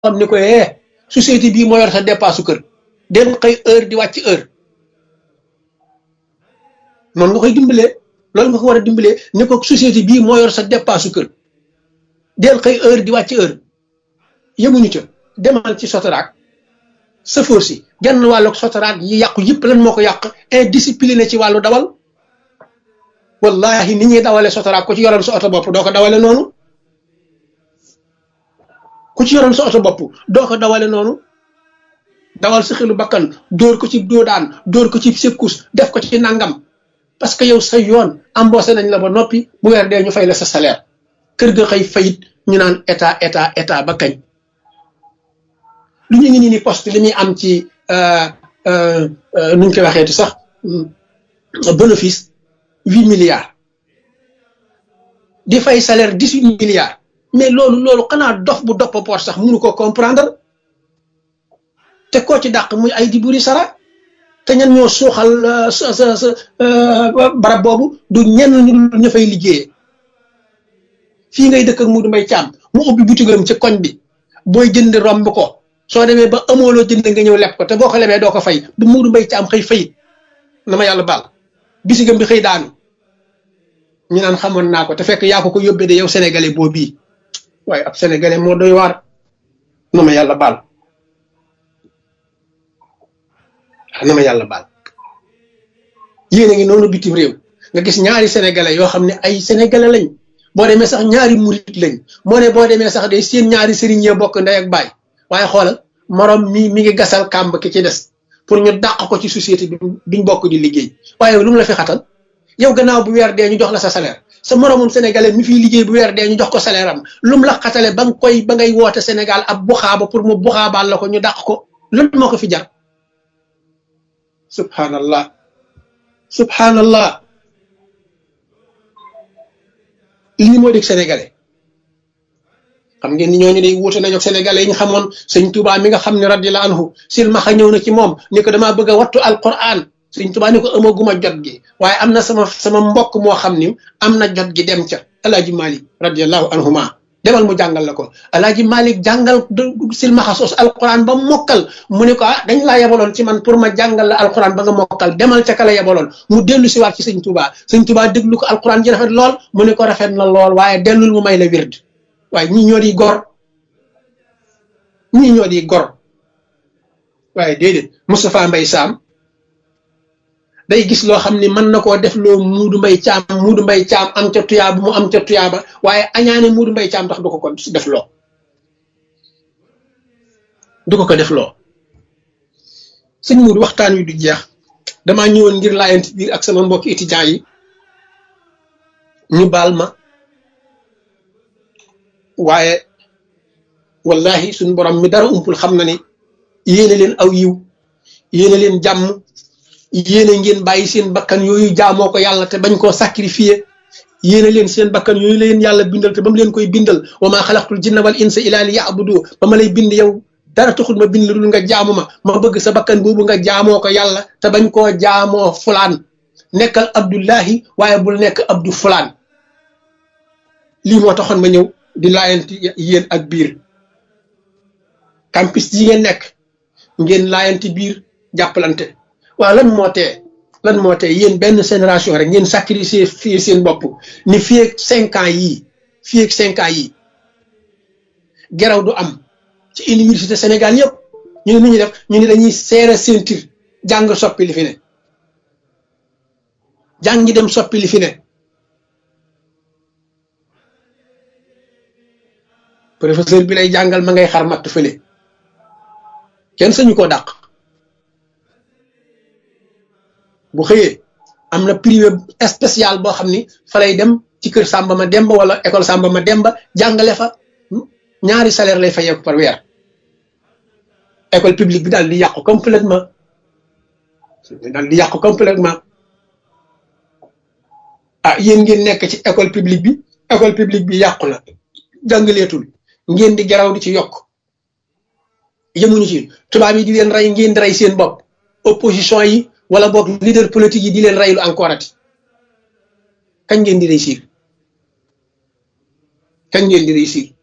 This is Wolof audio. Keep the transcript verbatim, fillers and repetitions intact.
xam ni ko eh société bii moo yor sa dépasse kër del xëy heure di wàcc heure noonu nga koy dimbalee loolu nga ko war a dimbalee ni ko société bii moo yor sa dépasse kër del xëy heure di wàcc heure yemuñu ca demal ci Sotrac sëfoor si genn wàllu Sotrac yi yàqu yëpp lan moo ko yàq indiscipliné ci wàllu dawal wallahi ni ñuy dawale Sotrac ku ci yoroon sa oto bopp doo ko dawale noonu ku ci yoroon sa oto bopp doo ko dawale noonu dawal sa xelu bakkan dóor ko ci doodaan dóor ko ci sekkus def ko ci nangam parce que yow sa yoon embauché nañ la ba noppi bu weer dee ñu fay la sa salaire kër ga xëy fayit ñu naan état état état ba kañ lu ñu ngi nii ni poste li muy am ci nuñ koy waxeeti sax bénéfice huit milliards di fay salaire dix huit milliards mais loolu loolu xanaa dof bu dopp poor sax mënu ko comprendre te koo ci dàq muy ay di buri sara te ñan ñoo suuxal sa sa sa barab boobu du ñenn ñu ñu fay liggéeyee fii ngay dëkk ak Modou Mbaye Thiam mu ubbi butigam ci koñ bi booy jënd romb ko soo demee ba amooloo jënd nga ñëw lepp ko te boo ko lebee doo ko fay du Modou Mbaye Thiam xëy fayit na ma yàlla baal bisigam bi xëy daanu ñu naan xamoon naa ko te fekk yaa ko ko yóbbee de yow sénégalais boo bii waaye ab sénégalais moo doy waar na ma yàlla baal na ma yàlla baal yéen a ngi noonu bitim réew nga gis ñaari sénégalais yoo xam ne ay sénégalais lañ boo demee sax ñaari murit lañ moo ne boo demee sax day seen ñaari sëriñ yee bokk ndey ak baay waaye xoolal morom mi mi ngi gasal kàmb ki ci des pour ñu dàq ko ci société bi duñ bokk di liggéey waaye lu mu la fi xatal yow gannaaw bu weer dee ñu jox la sa salaire sa moromum sénégalais mi fiy liggéey bu weer dee ñu jox ko salaire am lu mu la xatale ba nga koy ba ngay woote Sénégal ab buxaaba pour mu buxaabaal la ko ñu dàq ko lan moo ko fi jar subhanallah subhanallah lii moo dig sénégalais xam ngeen ni ñooñu day wuute nañu ak sénégalais yi ñu xamoon sëñ Touba mi nga xam ne radiyallahu anhu silmaxa ñëw na ci moom ni ko damaa bëgg a wattu alquran sëñ Touba ni ko amaguma jot gi waaye am na sama sama mbokk moo xam ni am na jot gi dem ca alaaji Malik radiyallahu anhuma demal mu jàngal la ko alaaji Malik jàngal silmaxa soos alquran ba mokkal mu ne ko ah dañ laa yebaloon ci man pour ma jàngal la alquran ba nga mokkal demal ca kala yebaloon mu dellu si waat ci sëñ Touba sëñ Touba déglu ko alquran ji rafet lool mu ne ko rafet na lool waaye dellul mu may la wird waaye ñii ñoo di gor ñii ñoo di gor waaye déedéet Moustapha Mbaye Sam day gis loo xam ne mën na koo def loo Modou Mbaye Thiam Modou Mbaye Thiam am ca tuyaaba mu am ca tuyaaba waaye añaane Modou Mbaye Thiam tax du ko ko def loo du ko ko def loo sëñ Modou waxtaan wi du jeex damaa ñëwoon ngir laayante biir ak sama mbokki étudiants yi ñu baal ma waaye wallahi suñu borom mi dara umpul xam na ni yéene leen aw yiw yéene leen jàmm yéene ngeen bàyyi seen bakkan yooyu jaamoo ko yàlla te bañ koo sacrifier yéene leen seen bakkan yooyu la leen yàlla bindal te ba mu leen koy bindal wa maa xalaqtul jinna wal insa illa li ya'budu ba ma lay bind yow dara taxul ma bind lu nga jaamu ma ma bëgg sa bakkan boobu nga jaamoo ko yàlla te bañ koo jaamoo fulaan nekkal abdullahi waaye bul nekk abdu fulaan lii moo taxoon ma ñëw di laayanti yéen ak biir campus yi ngeen nekk ngeen laayanti biir jàppalante waaw lan moo tee lan moo tee yéen benn génération rek ngeen sacrifier fii seen bopp ni fii ak cinq ans yii fii ak cinq ans yii geraw du am ci université Sénégal yëpp ñu ne nu ñuy def ñu ne dañuy serré ceinture jàng soppi li fi ne jàngi dem soppi li fi ne professeur bi lay jàngal ma ngay xar matt fële kenn sañu koo dàq bu xëyee am na privé spécial boo xam ni fa lay dem ci kër Samba ma Demba wala école Samba ma Demba jàngale fa ñaari salaire lay fayeeku par weer école publique bi daal di yàqu complètement daal di yàqu complètement ah yéen ngeen nekk ci école publique bi école publique bi yàqu na jàngaleetul ngeen di garaw di ci yokk yemuñu ci tubaab yi di leen rey ngeen di rey seen bopp opposition yi wala boog leader politique yi di leen reylu encore ati kañ ngeen di réussir kañ ngeen di réussir